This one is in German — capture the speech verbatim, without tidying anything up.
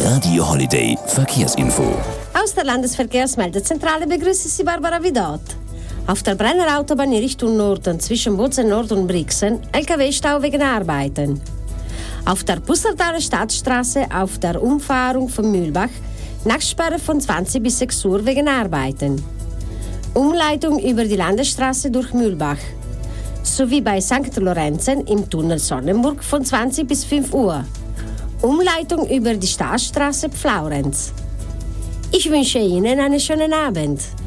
Radio Holiday Verkehrsinfo. Aus der Landesverkehrsmeldezentrale begrüße Sie Barbara Vidot. Auf der Brenner Autobahn in Richtung Norden zwischen Bozen Nord und Brixen L K W-Stau wegen Arbeiten. Auf der Pustertaler Stadtstraße auf der Umfahrung von Mühlbach Nachtsperre von zwanzig bis sechs Uhr wegen Arbeiten. Umleitung über die Landesstraße durch Mühlbach. Sowie bei Sankt Lorenzen im Tunnel Sonnenburg von zwanzig bis fünf Uhr. Umleitung über die Staatsstraße Pflaurenz. Ich wünsche Ihnen einen schönen Abend.